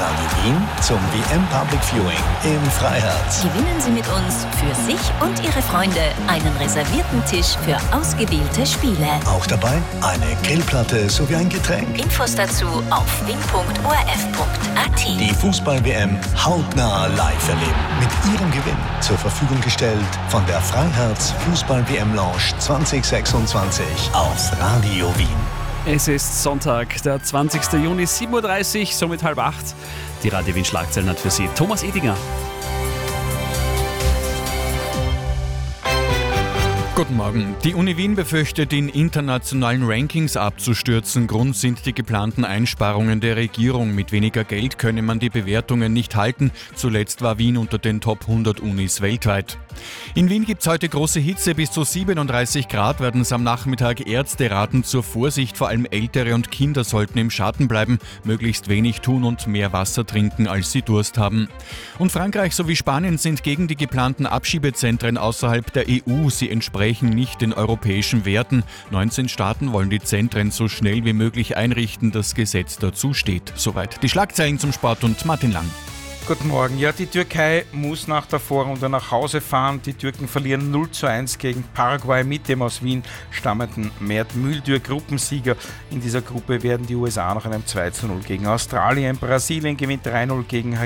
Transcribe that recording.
Radio Wien zum WM Public Viewing im Freiherz. Gewinnen Sie mit uns für sich und Ihre Freunde einen reservierten Tisch für ausgewählte Spiele. Auch dabei eine Grillplatte sowie ein Getränk. Infos dazu auf wien.orf.at. Die Fußball-WM hautnah live erleben. Mit Ihrem Gewinn zur Verfügung gestellt von der Freiherz Fußball-WM Lounge 2026 auf Radio Wien. Es ist Sonntag, der 20. Juni, 7.30 Uhr, somit 7:30. Die Radio Wien Schlagzeilen hat für Sie Thomas Edinger. Guten Morgen. Die Uni Wien befürchtet, in internationalen Rankings abzustürzen. Grund sind die geplanten Einsparungen der Regierung. Mit weniger Geld könne man die Bewertungen nicht halten. Zuletzt war Wien unter den Top 100 Unis weltweit. In Wien gibt es heute große Hitze. Bis zu 37 Grad werden es am Nachmittag. Ärzte raten zur Vorsicht. Vor allem Ältere und Kinder sollten im Schatten bleiben, möglichst wenig tun und mehr Wasser trinken, als sie Durst haben. Und Frankreich sowie Spanien sind gegen die geplanten Abschiebezentren außerhalb der EU. Sie entsprechen nicht den europäischen Werten. 19 Staaten wollen die Zentren so schnell wie möglich einrichten. Das Gesetz dazu steht. Soweit die Schlagzeilen zum Sport und Martin Lang. Guten Morgen. Ja, die Türkei muss nach der Vorrunde nach Hause fahren. Die Türken verlieren 0:1 gegen Paraguay mit dem aus Wien stammenden Mert Müldür, Gruppensieger. In dieser Gruppe werden die USA nach einem 2:0 gegen Australien. Brasilien gewinnt 3:0 gegen Haiti.